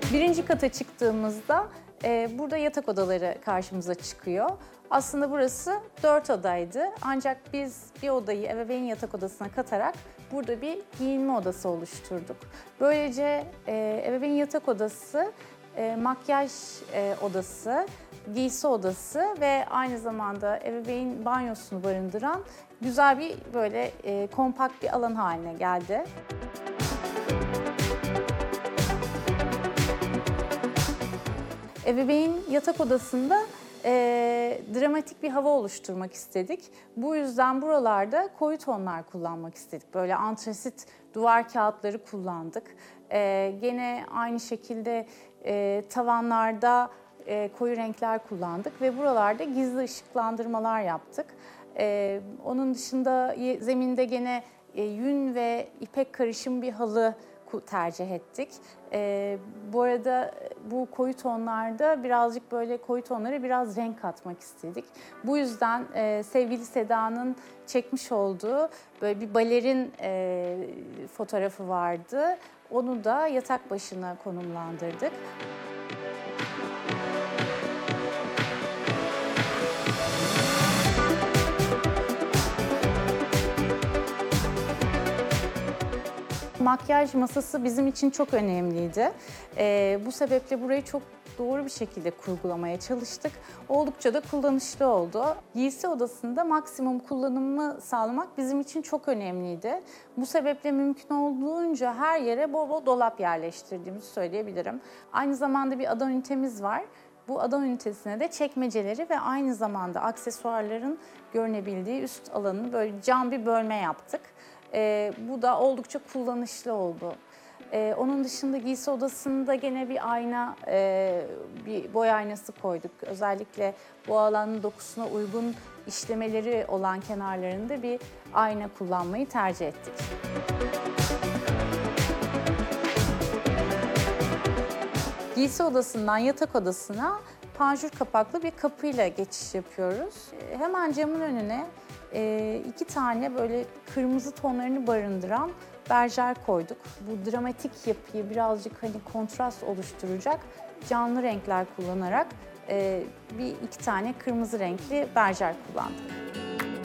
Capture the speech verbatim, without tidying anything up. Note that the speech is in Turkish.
Birinci kata çıktığımızda e, burada yatak odaları karşımıza çıkıyor. Aslında burası dört odaydı ancak biz bir odayı ebeveyn yatak odasına katarak burada bir giyinme odası oluşturduk. Böylece e, ebeveyn yatak odası, e, makyaj e, odası, giysi odası ve aynı zamanda ebeveyn banyosunu barındıran güzel bir böyle e, kompakt bir alan haline geldi. Ebeveyn yatak odasında e, dramatik bir hava oluşturmak istedik. Bu yüzden buralarda koyu tonlar kullanmak istedik. Böyle antrasit duvar kağıtları kullandık. E, gene aynı şekilde e, tavanlarda e, koyu renkler kullandık ve buralarda gizli ışıklandırmalar yaptık. E, onun dışında zeminde gene e, yün ve ipek karışım bir halı tercih ettik. Ee, bu arada bu koyu tonlarda birazcık böyle koyu tonlara biraz renk katmak istedik. Bu yüzden e, sevgili Seda'nın çekmiş olduğu böyle bir balerin e, fotoğrafı vardı. Onu da yatak başına konumlandırdık. Makyaj masası bizim için çok önemliydi. Ee, bu sebeple burayı çok doğru bir şekilde kurgulamaya çalıştık. Oldukça da kullanışlı oldu. Giysi odasında maksimum kullanımı sağlamak bizim için çok önemliydi. Bu sebeple mümkün olduğunca her yere bol bol dolap yerleştirdiğimizi söyleyebilirim. Aynı zamanda bir ada ünitemiz var. Bu ada ünitesine de çekmeceleri ve aynı zamanda aksesuarların görünebildiği üst alanını böyle cam bir bölme yaptık. Ee, bu da oldukça kullanışlı oldu. Ee, onun dışında giysi odasında gene bir ayna, e, bir boy aynası koyduk. Özellikle bu alanın dokusuna uygun işlemeleri olan kenarlarında bir ayna kullanmayı tercih ettik. Giysi odasından yatak odasına panjur kapaklı bir kapıyla geçiş yapıyoruz. Hemen camın önüne e, iki tane böyle kırmızı tonlarını barındıran berjer koyduk. Bu dramatik yapıyı birazcık hani kontrast oluşturacak canlı renkler kullanarak e, bir iki tane kırmızı renkli berjer kullandık.